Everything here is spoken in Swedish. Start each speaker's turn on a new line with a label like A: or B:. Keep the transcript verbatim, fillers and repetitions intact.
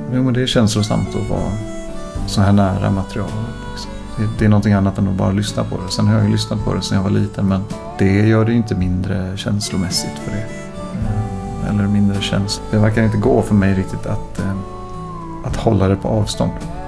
A: jo, men det är känslosamt att vara så här nära material. Liksom. Det, det är någonting annat än att bara lyssna på det. Sen har jag ju lyssnat på det sedan jag var liten, men det gör det inte mindre känslomässigt för det. Eller mindre känsla. Det verkar inte gå för mig riktigt att, att hålla det på avstånd.